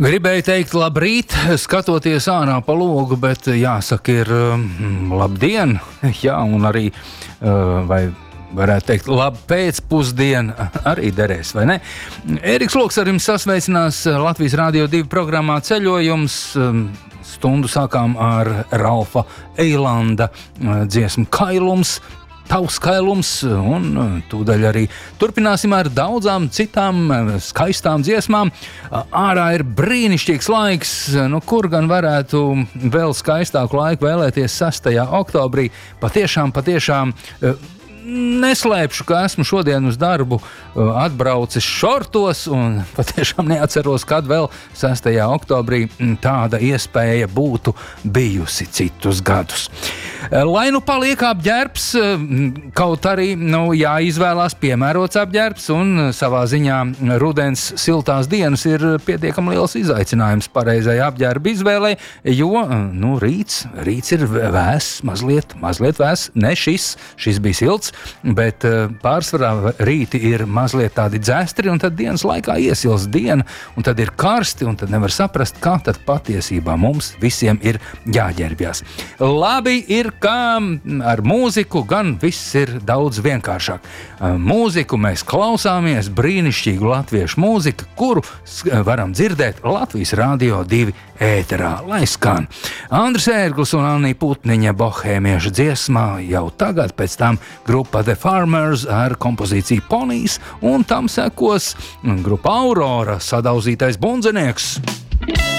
Gribēju teikt labrīt, skatoties ārā pa logu, bet jāsaka ir labdien, jā, un arī, vai varētu teikt, labi pēcpusdiena arī derēs, vai ne? Ēriks Loks ar jums sasveicinās Latvijas Radio 2 programmā Ceļojums. Stundu sākām ar Ralfa Eilanda dziesmu Kailums. Tavs kailums, un tūdaļ arī turpināsim ar daudzām citām skaistām dziesmām. Ārā ir brīnišķīgs laiks, kur gan varētu vēl skaistāku laiku vēlēties 6. oktobrī. Patiešām, neslēpšu, ka esmu šodien uz darbu atbraucis šortos, un patiešām neatceros, kad vēl 6. oktobrī tāda iespēja būtu bijusi citus gadus. Lai nu paliek apģērbs, kaut arī jāizvēlās piemērots apģērbs, un savā ziņā rudens siltās dienas ir pietiekami liels izaicinājums pareizai apģērba izvēlei, jo rīts ir vēss, mazliet vēss, ne šis bija silts, bet pārsvarā rīti ir mazliet tādi dzestri, un tad dienas laikā iesilst diena, un tad ir karsti, un tad nevar saprast, kā tad patiesībā mums visiem ir jāģērbjās. Labi ir, kā ar mūziku gan viss ir daudz vienkāršāk. Mūziku mēs klausāmies, brīnišķīgu latviešu mūziku, kuru varam dzirdēt Latvijas Radio 2 ēterā, lai skan. Andris Ērglis un Anija Putniņa bohēmiešu dziesmā jau tagad, pēc tam grupa The Farmers ar kompozīciju Ponijs, un tam sekos grupa Aurora, sadauzītais bundzenieks.